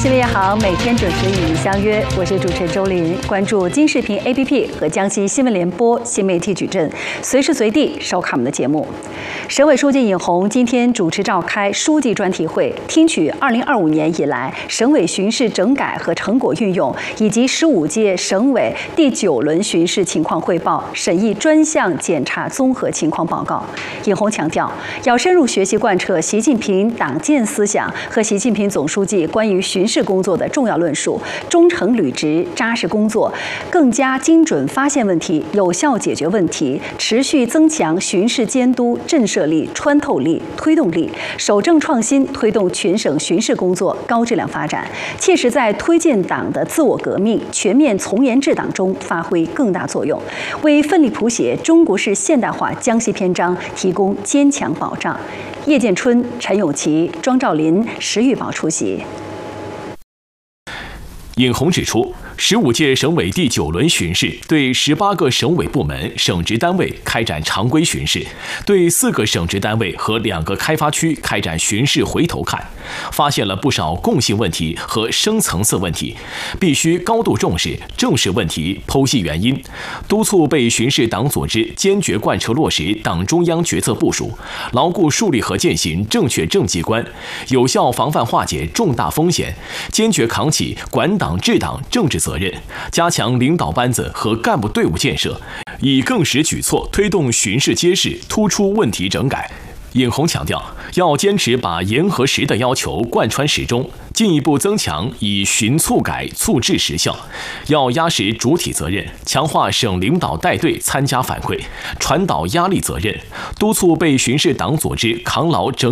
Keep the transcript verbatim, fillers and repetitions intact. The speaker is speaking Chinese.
新闻夜航每天准时与您相约，我是主持人周琳。关注金视频 A P P 和江西新闻联播新媒体矩阵，随时随地收看我们的节目。省委书记尹洪今天主持召开书记专题会，听取二零二五年以来省委巡视整改和成果运用，以及十五届省委第九轮巡视情况汇报，审议专项检查综合情况报告。尹洪强调，要深入学习贯彻习近平党建思想和习近平总书记关于巡视工作的重要论述，忠诚履职、扎实工作，更加精准发现问题、有效解决问题，持续增强巡视监督震慑力、穿透力、推动力，守正创新，推动全省巡视工作高质量发展，切实在推进党的自我革命、全面从严治党中发挥更大作用，为奋力谱写中国式现代化江西篇章提供坚强保障。叶建春、陈永琪、庄兆林、石玉宝出席。 尹洪指出，十五届省委第九轮巡视对十八个省委部门、省直单位开展常规巡视，对四个省直单位和两个开发区开展巡视回头看，发现了不少共性问题和深层次问题，必须高度重视，正视问题，剖析原因，督促被巡视党组织坚决贯彻落实党中央决策部署，牢固树立和践行正确政绩观，有效防范化解重大风险，坚决扛起管党治党政治责任，加强领导班子和干部队伍建设，以更实举措推动巡视揭示突出问题整改。尹洪强调，要坚持把严和实的要求贯穿始终，进一步增强以巡促改促治实效，要压实主体责任，强化省领导带队参加反馈，传导压力责任，督促被巡视党组织扛牢整